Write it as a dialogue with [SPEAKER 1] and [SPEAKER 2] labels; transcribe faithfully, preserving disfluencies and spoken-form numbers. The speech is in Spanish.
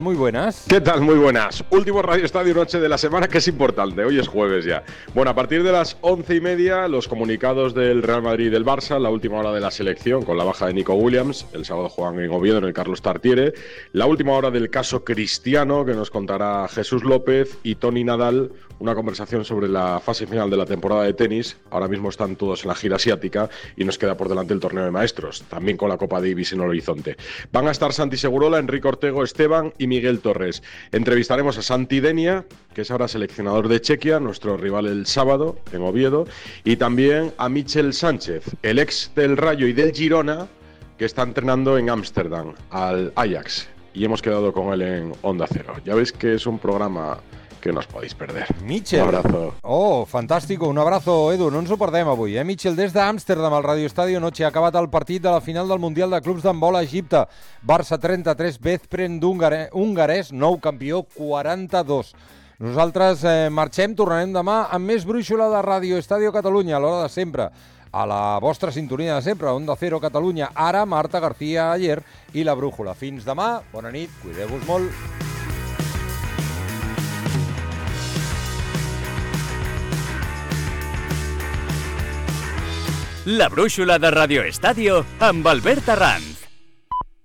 [SPEAKER 1] Muy buenas.
[SPEAKER 2] ¿Qué tal? Muy buenas. Último Radio Estadio Noche de la semana, que es importante. Hoy es jueves ya. Bueno, a partir de las once y media, los comunicados del Real Madrid y del Barça, la última hora de la selección, con la baja de Nico Williams. El sábado juegan en Oviedo, en el Carlos Tartiere. La última hora del caso Cristiano, que nos contará Jesús López. Y Toni Nadal, una conversación sobre la fase final de la temporada de tenis. Ahora mismo están todos en la gira asiática y nos queda por delante el torneo de maestros, también con la Copa Davis en el horizonte. Van a estar Santi Segurola, Enrique Ortego Esteban y Miguel Torres. Entrevistaremos a Santi Denia, que es ahora seleccionador de Chequia, nuestro rival el sábado en Oviedo, y también a Michel Sánchez, el ex del Rayo y del Girona, que está entrenando en Ámsterdam, al Ajax, y hemos quedado con él en Onda Cero. Ya veis que es un programa que no os podéis perder.
[SPEAKER 1] Michel.
[SPEAKER 2] Un abrazo.
[SPEAKER 1] Oh, fantàstic. Un abrazo, Edu. No ens ho perdem avui, eh? Michel, des d'Amsterdam, al Radio Estadio Noche. Ha acabat el partit de la final del Mundial de Clubs d'Handbol a Egipte. Barça trenta-tres, Veszprém d'Hongarès, nou campió, quaranta-dos. Nosaltres eh, marxem, tornarem demà amb més brúixola de Radio Estadio Catalunya, a l'hora de sempre. A la vostra sintonia de sempre, Onda Cero Catalunya. Ara, Marta García Ayer i la brújula. Fins demà, bona nit, cuideu-vos molt.
[SPEAKER 3] La brúixola de Radio Estadio amb Albert Arran.